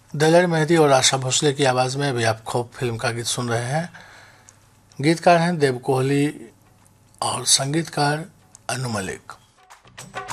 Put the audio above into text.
दलेर मेहंदी और आशा भोसले की आवाज़ में अभी आप खौफ फिल्म का गीत सुन रहे हैं। गीतकार हैं देव कोहली और संगीतकार अनु मलिक।